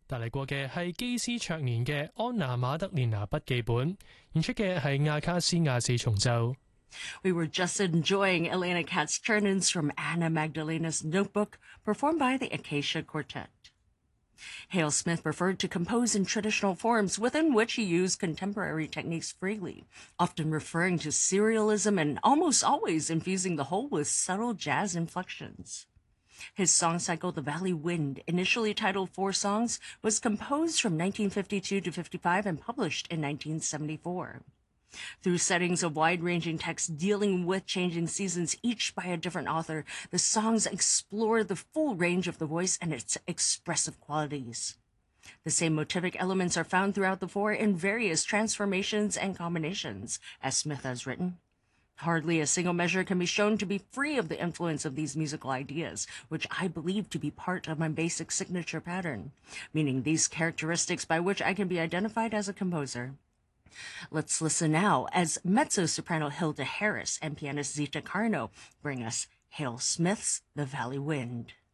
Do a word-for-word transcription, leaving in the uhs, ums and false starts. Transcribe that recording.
帶嚟過嘅係基斯卓年嘅安娜馬德蓮娜筆記本，演出嘅係亞卡斯亞四重奏。 We were just enjoying Elena Katz-Turnan's from Anna Magdalena's Notebook, performed by the Acacia Quartet. Hale Smith preferred to compose in traditional forms within which he used contemporary techniques freely, often referring to serialism and almost always infusing the whole with subtle jazz inflections. His song cycle, The Valley Wind, initially titled Four Songs, was composed from nineteen fifty-two to fifty-five and published in nineteen seventy-four. Through settings of wide-ranging text dealing with changing seasons, each by a different author, the songs explore the full range of the voice and its expressive qualities. The same motivic elements are found throughout the four in various transformations and combinations, as Smith has written. Hardly a single measure can be shown to be free of the influence of these musical ideas, which I believe to be part of my basic signature pattern, meaning these characteristics by which I can be identified as a composer. Let's listen now as mezzo-soprano Hilda Harris and pianist Zita Carno bring us Hale Smith's The Valley Wind.